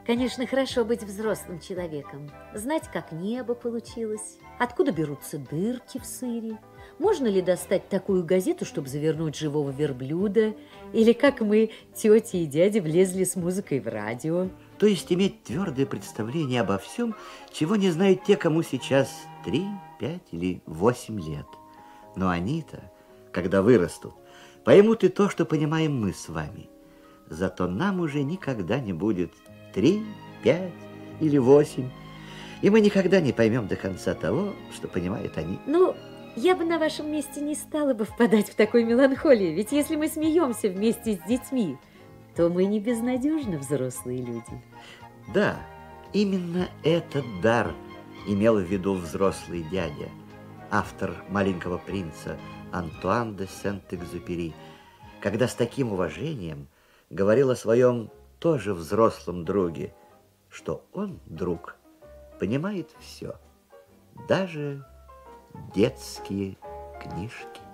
Конечно, хорошо быть взрослым человеком, знать, как небо получилось, откуда берутся дырки в сыре, можно ли достать такую газету, чтобы завернуть живого верблюда, или как мы, тети и дяди, влезли с музыкой в радио. То есть иметь твердое представление обо всем, чего не знают те, кому сейчас 3, 5 или 8 лет. Но они-то, когда вырастут, поймут и то, что понимаем мы с вами. Зато нам уже никогда не будет 3, 5 или 8, и мы никогда не поймем до конца того, что понимают они. Ну, я бы на вашем месте не стала бы впадать в такую меланхолию, ведь если мы смеемся вместе с детьми, то мы не безнадежно взрослые люди. Да, именно этот дар имел в виду взрослый дядя, автор «Маленького принца» Антуан де Сент-Экзюпери, когда с таким уважением говорил о своем тоже взрослом друге, что он, друг, понимает все, даже детские книжки.